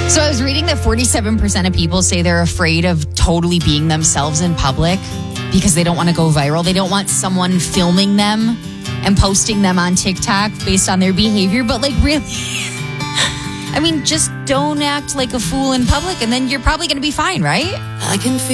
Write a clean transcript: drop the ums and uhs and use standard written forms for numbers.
So I was reading that 47% of people say they're afraid of totally being themselves in public because they don't want to go viral. They don't want someone filming them and posting them on TikTok based on their behavior. But like, really, I mean, just don't act like a fool in public and then you're probably going to be fine, right? I can feel